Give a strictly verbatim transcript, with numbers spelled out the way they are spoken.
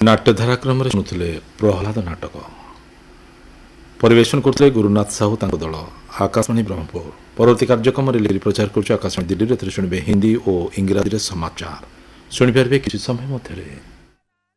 नाट्यधारा क्रम शुणुले प्रहलाद नाटक परिवेशन करते गुरुनाथ साहू दल आकाशवाणी ब्रह्मपुर परवर्ती कार्यक्रम प्रचार कर आकाशवाणी दिल्ली शुणे हिंदी और इंग्राजी समाचार शुणिपारे किसी समय मध्य